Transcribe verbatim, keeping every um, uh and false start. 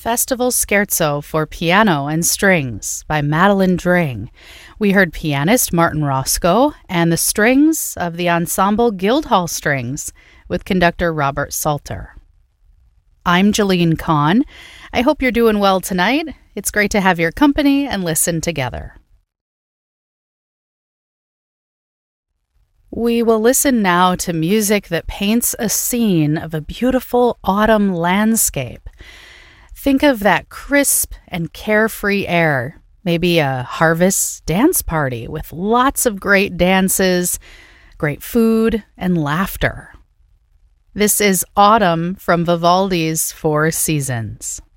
Festival Scherzo for Piano and Strings by Madeline Dring. We heard pianist Martin Roscoe and the strings of the ensemble Guildhall Strings with conductor Robert Salter. I'm Jalene Kahn. I hope you're doing well tonight. It's great to have your company and listen together. We will listen now to music that paints a scene of a beautiful autumn landscape. Think of that crisp and carefree air, maybe a harvest dance party with lots of great dances, great food, and laughter. This is Autumn from Vivaldi's Four Seasons.